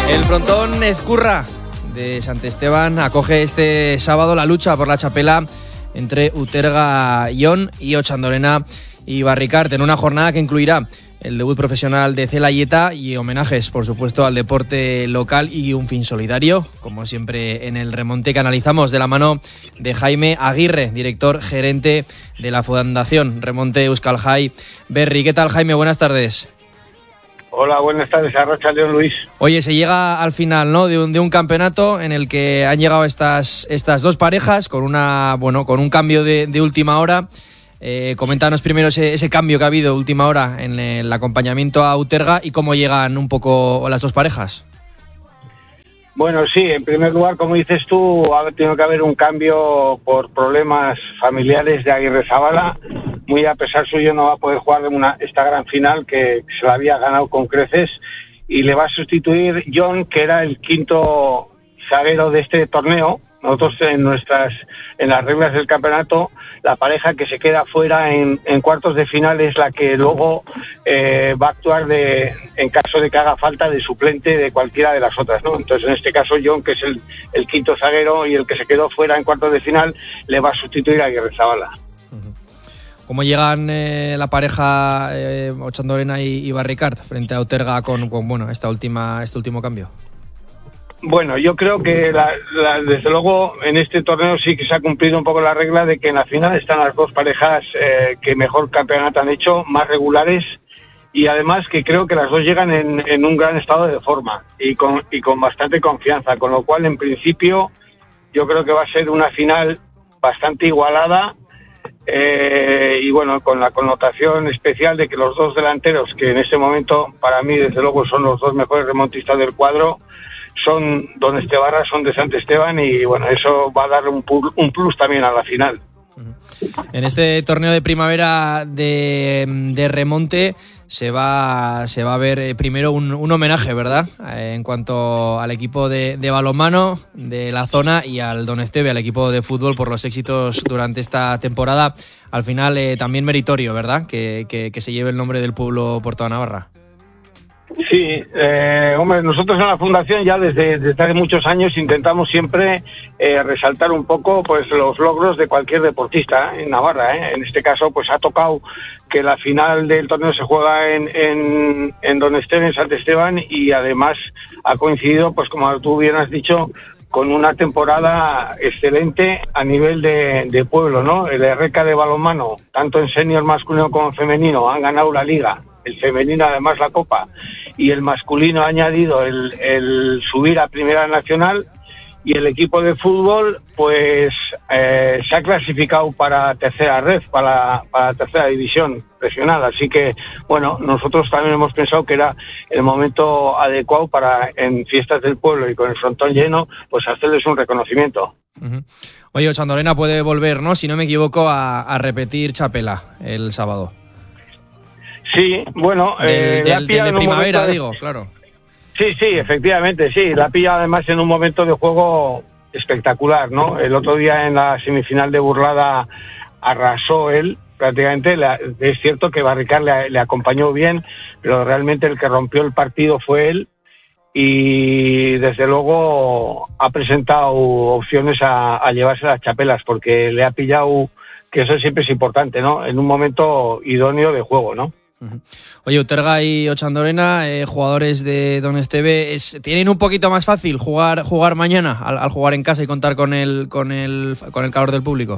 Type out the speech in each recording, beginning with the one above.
El frontón Ezcurra de Sant Esteban acoge este sábado la lucha por la txapela entre Uterga Ion y Otxandorena y Barricart, en una jornada que incluirá el debut profesional de Zelaieta y homenajes, por supuesto, al deporte local y un fin solidario, como siempre en el remonte que analizamos de la mano de Jaime Aguirre, director gerente de la Fundación Remonte Euskal Jai Berri. ¿Qué tal, Jaime? Buenas tardes. Hola, buenas tardes, Arracha León Luis. Oye, se llega al final, ¿no?, de un campeonato en el que han llegado estas dos parejas con un cambio de última hora. Coméntanos primero ese cambio que ha habido de última hora en el acompañamiento a Uterga y cómo llegan un poco las dos parejas. Bueno, sí, en primer lugar, como dices tú, ha tenido que haber un cambio por problemas familiares de Agirrezabala. Muy a pesar suyo no va a poder jugar esta gran final que se la había ganado con creces, y le va a sustituir John, que era el quinto zaguero de este torneo. Nosotros en las reglas del campeonato, la pareja que se queda fuera en cuartos de final es la que luego va a actuar en caso de que haga falta de suplente de cualquiera de las otras, ¿no? Entonces, en este caso, John, que es el quinto zaguero y el que se quedó fuera en cuartos de final, le va a sustituir a Agirrezabala. ¿Cómo llegan la pareja Otxandorena y Barricart frente a Uterga con este último cambio? Bueno, yo creo que desde luego en este torneo sí que se ha cumplido un poco la regla de que en la final están las dos parejas que mejor campeonato han hecho, más regulares, y además que creo que las dos llegan en un gran estado de forma y con bastante confianza, con lo cual en principio yo creo que va a ser una final bastante igualada. Y bueno, con la connotación especial de que los dos delanteros, que en este momento para mí desde luego son los dos mejores remontistas del cuadro, son Don Estebarra, son de Sant Esteban, y bueno, eso va a darle un plus también a la final. En este torneo de primavera de remonte se va a ver primero un homenaje, ¿verdad?, en cuanto al equipo de balonmano de la zona y al Don Esteve, al equipo de fútbol, por los éxitos durante esta temporada. Al final también meritorio, ¿verdad?, que se lleve el nombre del pueblo por toda Navarra. Sí, hombre, nosotros en la Fundación ya desde hace muchos años intentamos siempre resaltar un poco pues los logros de cualquier deportista en Navarra. En este caso pues ha tocado que la final del torneo se juega en Don Esteve, en Sant Esteban, y además ha coincidido, pues como tú bien has dicho, con una temporada excelente a nivel de pueblo, ¿no? El RK de balonmano, tanto en senior masculino como en femenino, han ganado la liga, el femenino además la copa, y el masculino ha añadido el subir a Primera Nacional, y el equipo de fútbol pues se ha clasificado para tercera red, para tercera división regional. Así que bueno, nosotros también hemos pensado que era el momento adecuado para, en fiestas del pueblo y con el frontón lleno, pues hacerles un reconocimiento. Uh-huh. Oye, Otxandorena puede volver, ¿no?, si no me equivoco, a repetir txapela el sábado. Sí, bueno, de primavera, digo, claro. Sí, efectivamente, sí. La pilla además en un momento de juego espectacular, ¿no? El otro día en la semifinal de Burlada arrasó él, prácticamente. Es cierto que Barricart le acompañó bien, pero realmente el que rompió el partido fue él, y desde luego ha presentado opciones a llevarse las chapelas, porque le ha pillado, que eso siempre es importante, ¿no?, en un momento idóneo de juego, ¿no? Oye, Uterga y Otxandorena, jugadores de Don Esteve, ¿tienen un poquito más fácil jugar mañana al jugar en casa y contar con el calor del público?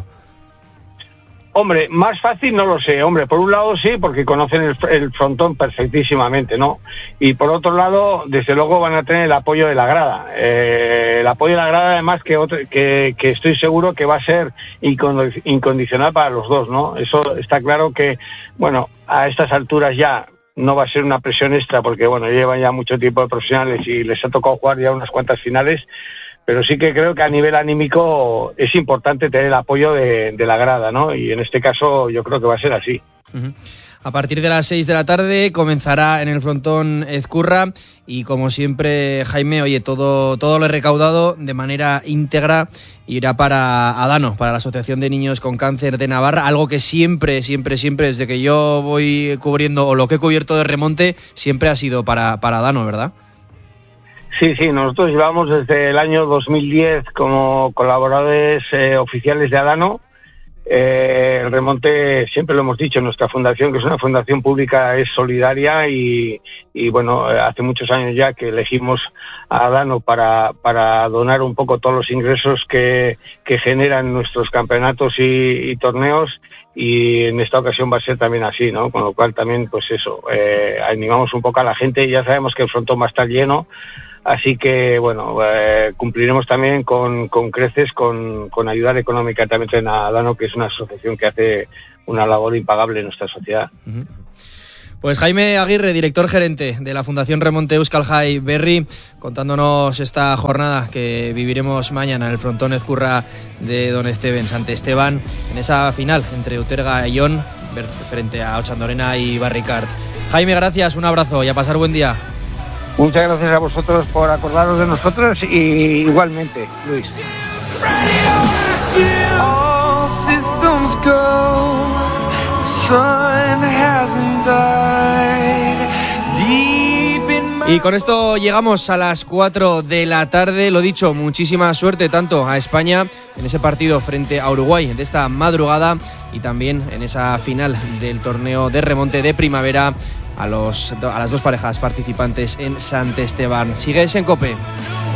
Hombre, más fácil no lo sé. Hombre, por un lado sí, porque conocen el frontón perfectísimamente, ¿no? Y por otro lado, desde luego van a tener el apoyo de la grada. El apoyo de la grada, además, que estoy seguro que va a ser incondicional para los dos, ¿no? Eso está claro que, bueno, a estas alturas ya no va a ser una presión extra, porque, bueno, llevan ya mucho tiempo de profesionales y les ha tocado jugar ya unas cuantas finales. Pero sí que creo que a nivel anímico es importante tener el apoyo de la grada, ¿no? Y en este caso yo creo que va a ser así. Uh-huh. A partir de las 6 de la tarde comenzará en el frontón Ezcurra, y como siempre, Jaime, oye, todo lo recaudado de manera íntegra irá para Adano, para la Asociación de Niños con Cáncer de Navarra, algo que siempre, desde que yo voy cubriendo, o lo que he cubierto de remonte, siempre ha sido para Adano, ¿verdad? Sí, nosotros llevamos desde el año 2010 como colaboradores oficiales de Adano. El remonte, siempre lo hemos dicho, nuestra fundación, que es una fundación pública, es solidaria y bueno, hace muchos años ya que elegimos a Adano para donar un poco todos los ingresos que generan nuestros campeonatos y torneos, y en esta ocasión va a ser también así, ¿no? Con lo cual también, pues eso, animamos un poco a la gente. Ya sabemos que el frontón va a estar lleno, así que, bueno, cumpliremos también con creces con ayudar económicamente a Adano, que es una asociación que hace una labor impagable en nuestra sociedad. Uh-huh. Pues Jaime Aguirre, director gerente de la Fundación Remonte Euskal Jai Berri, contándonos esta jornada que viviremos mañana en el frontón Ezkurra de Don Esteban, Sant Esteban, en esa final entre Uterga y Ion, frente a Otxandorena y Barricart. Jaime, gracias, un abrazo y a pasar buen día. Muchas gracias a vosotros por acordaros de nosotros, y igualmente, Luis. All systems go. Y con esto llegamos a las 4 de la tarde. Lo dicho, muchísima suerte tanto a España en ese partido frente a Uruguay de esta madrugada, y también en esa final del torneo de remonte de primavera a las dos parejas participantes en Sant Esteban. Sigues en COPE.